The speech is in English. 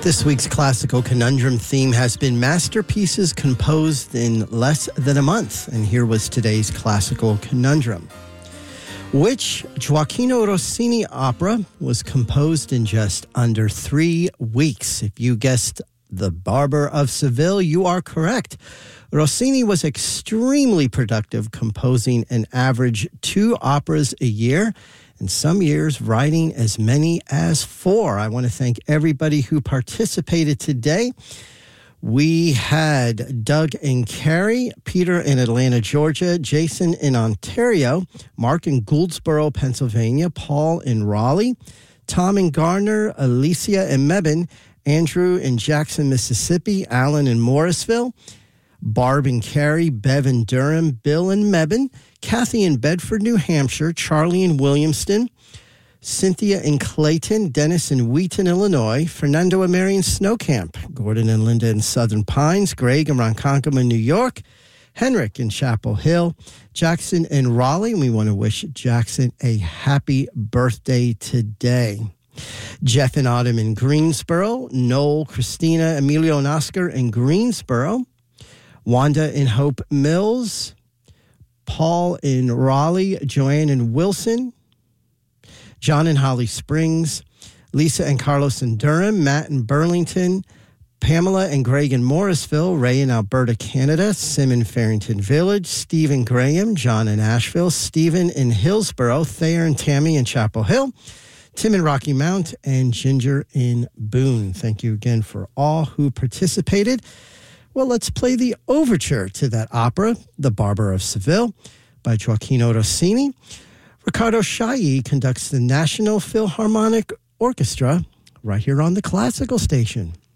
This week's classical conundrum theme has been masterpieces composed in less than a month. And here was today's classical conundrum. Which Gioachino Rossini opera was composed in just under 3 weeks? If you guessed The Barber of Seville, you are correct. Rossini was extremely productive, composing an average 2 operas a year, and some years writing as many as 4. I want to thank everybody who participated today. We had Doug in Cary, Peter in Atlanta, Georgia, Jason in Ontario, Mark in Gouldsboro, Pennsylvania, Paul in Raleigh, Tom in Garner, Alicia in Mebane, Andrew in Jackson, Mississippi, Alan in Morrisville, Barb in Cary, Bev in Durham, Bill in Mebane, Kathy in Bedford, New Hampshire, Charlie in Williamston, Cynthia in Clayton, Dennis in Wheaton, Illinois, Fernando and Mary in Snowcamp, Gordon and Linda in Southern Pines, Greg in Ronkonkoma, New York, Henrik in Chapel Hill, Jackson in Raleigh. We want to wish Jackson a happy birthday today. Jeff and Autumn in Greensboro, Noel, Christina, Emilio and Oscar in Greensboro, Wanda in Hope Mills, Paul in Raleigh, Joanne in Wilson, John in Holly Springs, Lisa and Carlos in Durham, Matt in Burlington, Pamela and Greg in Morrisville, Ray in Alberta, Canada, Sim in Farrington Village, Stephen Graham, John in Asheville, Stephen in Hillsboro, Thayer and Tammy in Chapel Hill, Tim in Rocky Mount, and Ginger in Boone. Thank you again for all who participated. Well, let's play the overture to that opera, The Barber of Seville, by Gioachino Rossini. Ricardo Chailly conducts the National Philharmonic Orchestra right here on the Classical Station.